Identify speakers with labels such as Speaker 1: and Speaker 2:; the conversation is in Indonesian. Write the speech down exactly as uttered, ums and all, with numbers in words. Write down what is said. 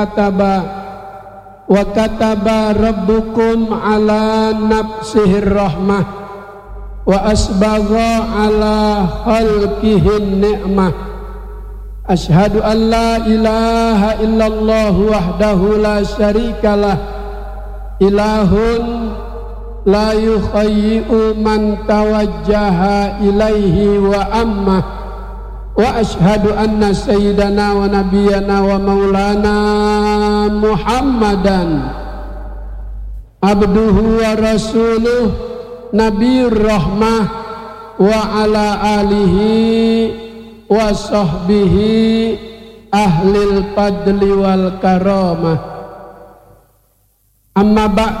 Speaker 1: kataba wa kataba rabbukum ala nafsihir rahmah wa asbagha ala khalqihin ni'mah. Asyhadu an la ilaha illallah wahdahu la syarikalah ilahun la yukhayyi'u man tawajjaha ilaihi wa ammah. Wa asyhadu anna sayyidana wa nabiyyana wa maulana Muhammadan abduhu wa rasuluh nabiyur rahmah wa ala alihi wa sahbihi ahlil fadli wal karamah. Amma ba'd.